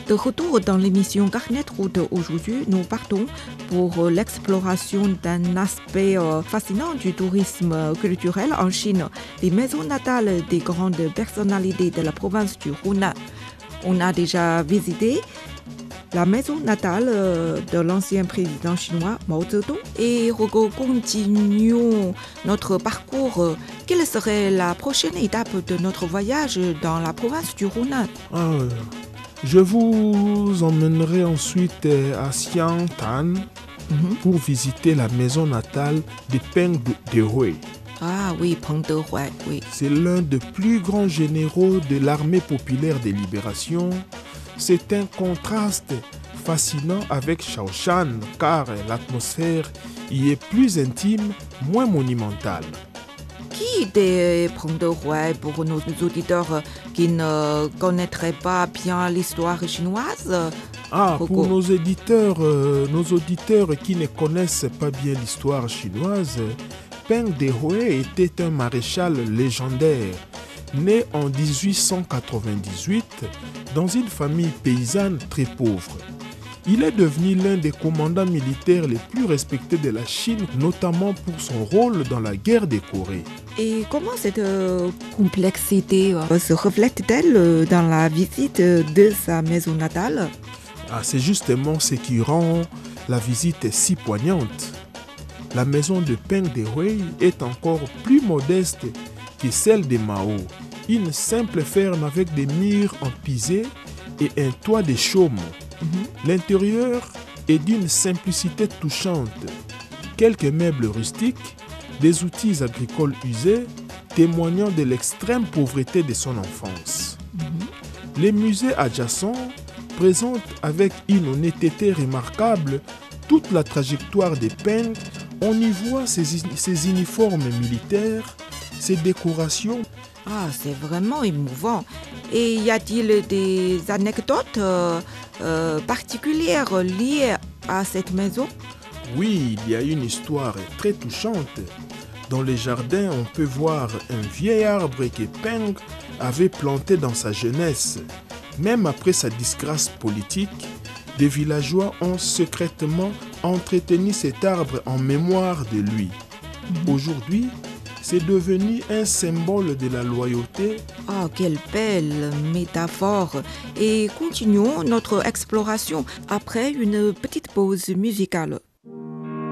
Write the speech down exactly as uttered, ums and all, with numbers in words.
De retour dans l'émission Carnet de route, aujourd'hui, nous partons pour l'exploration d'un aspect fascinant du tourisme culturel en Chine, les maisons natales des grandes personnalités de la province du Hunan. On a déjà visité la maison natale de l'ancien président chinois Mao Zedong et continuons notre parcours. Quelle serait la prochaine étape de notre voyage dans la province du Hunan? Ah, je vous emmènerai ensuite à Xiangtan mm-hmm. pour visiter la maison natale de Peng Dehui. Ah oui, Peng Dehui, oui. C'est l'un des plus grands généraux de l'armée populaire de libération. C'est un contraste fascinant avec Shaoshan car l'atmosphère y est plus intime, moins monumentale. Qui est Peng Dehui pour nos auditeurs qui ne connaîtraient pas bien l'histoire chinoise? Ah, pour nos éditeurs, euh, nos auditeurs qui ne connaissent pas bien l'histoire chinoise, Peng Dehui était un maréchal légendaire, né en dix-huit cent quatre-vingt-dix-huit dans une famille paysanne très pauvre. Il est devenu l'un des commandants militaires les plus respectés de la Chine, notamment pour son rôle dans la guerre de Corée. Et comment cette euh, complexité euh, se reflète-t-elle dans la visite de sa maison natale? Ah, c'est justement ce qui rend la visite si poignante. La maison de Peng Dehui est encore plus modeste que celle de Mao. Une simple ferme avec des murs en pisé et un toit de chaume. Mm-hmm. L'intérieur est d'une simplicité touchante. Quelques meubles rustiques, des outils agricoles usés, témoignant de l'extrême pauvreté de son enfance. Mm-hmm. Les musées adjacents présentent avec une honnêteté remarquable toute la trajectoire des Peng. On y voit ses, ses uniformes militaires, ses décorations. Ah, c'est vraiment émouvant. Et y a-t-il des anecdotes euh, euh, particulières liées à cette maison? Oui, il y a une histoire très touchante. Dans les jardins, on peut voir un vieil arbre que Peng avait planté dans sa jeunesse. Même après sa disgrâce politique, des villageois ont secrètement entretenu cet arbre en mémoire de lui. Mmh. Aujourd'hui, c'est devenu un symbole de la loyauté. Ah, quelle belle métaphore! Et continuons notre exploration après une petite pause musicale.